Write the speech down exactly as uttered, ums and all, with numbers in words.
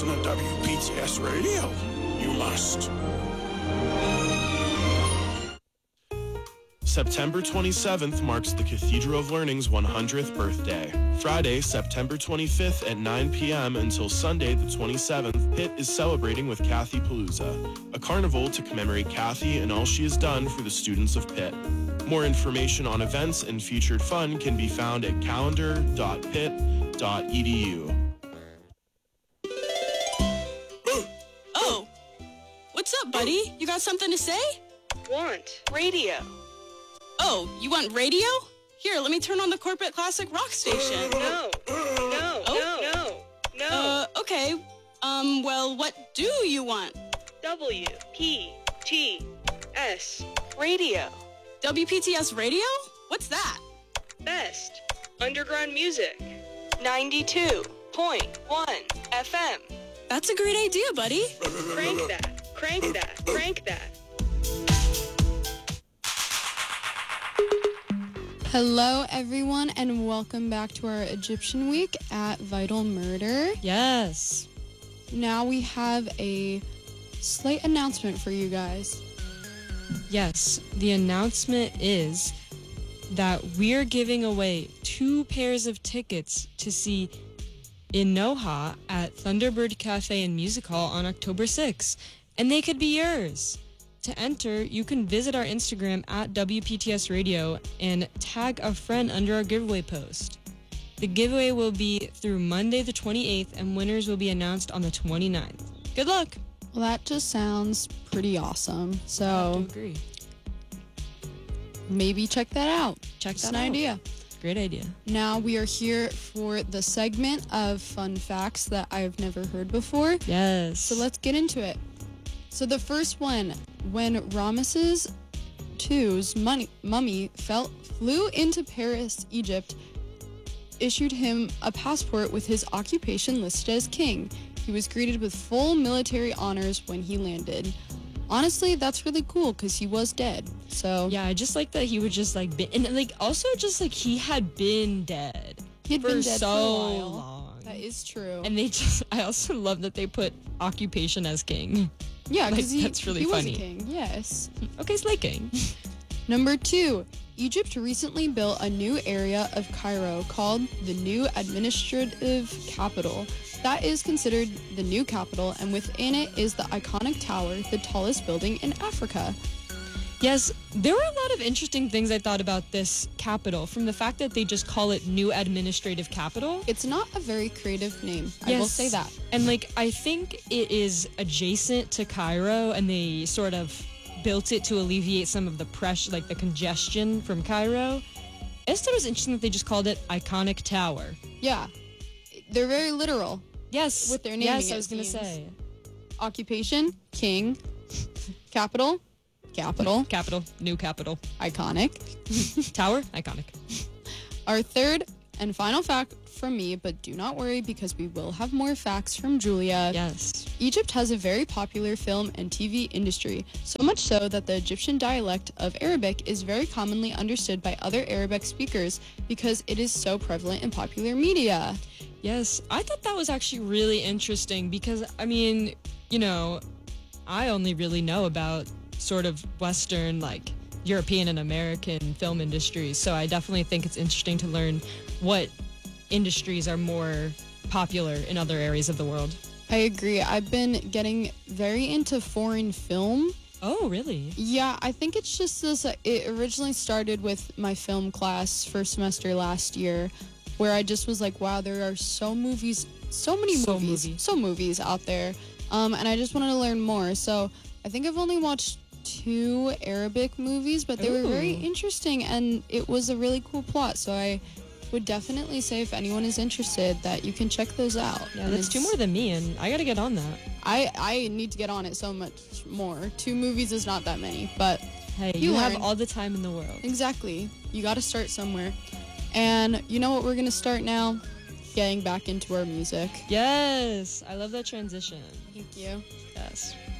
listen to W P T S Radio. You must. September twenty-seventh marks the Cathedral of Learning's one hundredth birthday. Friday, September twenty-fifth at nine p.m. until Sunday the twenty-seventh, Pitt is celebrating with Kathy Palooza, a carnival to commemorate Kathy and all she has done for the students of Pitt. More information on events and featured fun can be found at calendar dot pitt dot e d u. Oh, what's up, buddy? You got something to say? Want radio. Oh, you want radio? Here, let me turn on the Corporate Classic Rock Station. No, no, Oh? no, no, no. Uh, okay. Um, well, what do you want? W P T S radio. W P T S Radio? What's that? Best underground music. ninety-two point one F M. That's a great idea, buddy. Crank that, crank that, crank that. Hello, everyone, and welcome back to our Egyptian Week at Vital Murder. Yes. Now we have a slight announcement for you guys. Yes, the announcement is that we're giving away two pairs of tickets to see Inoha at Thunderbird Cafe and Music Hall on October sixth, and they could be yours. To enter, you can visit our Instagram at W P T S Radio and tag a friend under our giveaway post. The giveaway will be through Monday the twenty-eighth, and winners will be announced on the twenty-ninth. Good luck! Well, that just sounds pretty awesome. So I do agree. maybe check that out. Check Just that an out. idea. Great idea. Now we are here for the segment of fun facts that I've never heard before. Yes. So let's get into it. So the first one, when Ramesses the Second's money, mummy fell, flew into Paris, Egypt, issued him a passport with his occupation listed as king. He was greeted with full military honors when he landed. Honestly, that's really cool because he was dead. So Yeah, I just like that he would just like be, and like also just like he had been dead he had for been dead so for a while. long. That is true. And they just, I also love that they put occupation as king. yeah, like, because he, that's really he was funny. a king. Yes. Okay, Slay King. Number two, Egypt recently built a new area of Cairo called the New Administrative Capital. That is considered the new capital, and within it is the iconic tower, the tallest building in Africa. Yes, there were a lot of interesting things I thought about this capital, from the fact that they just call it New Administrative Capital. It's not a very creative name, I will say that. And like, I think it is adjacent to Cairo, and they sort of built it to alleviate some of the pressure, like the congestion from Cairo. I just thought it was interesting that they just called it Iconic Tower. Yeah, they're very literal. Yes. With their naming, Yes, I it was going to seems. say. Occupation, king. Capital, capital. Capital, new capital. Iconic. Tower, iconic. Our third and final fact from me, but do not worry because we will have more facts from Julia. Yes. Egypt has a very popular film and T V industry, so much so that the Egyptian dialect of Arabic is very commonly understood by other Arabic speakers because it is so prevalent in popular media. Yes, I thought that was actually really interesting because, I mean, you know, I only really know about sort of Western, like, European and American film industries, so I definitely think it's interesting to learn what industries are more popular in other areas of the world. I agree. I've been getting very into foreign film. Oh, really? Yeah, I think it's just this, uh, it originally started with my film class first semester last year, where I just was like, wow, there are so movies, so many So movies, movie. so movies out there. Um, and I just wanted to learn more. So I think I've only watched two Arabic movies, but they were very Ooh. interesting and it was a really cool plot. So I would definitely say if anyone is interested that you can check those out. Yeah, And that's two it's- more than me, and I gotta get on that. I, I need to get on it so much more. Two movies is not that many, but Hey, You you, have learn. all the time in the world. exactly. You got to start somewhere. And you know what we're going to start now? Getting back into our music. Yes, I love that transition. Thank you. Yes.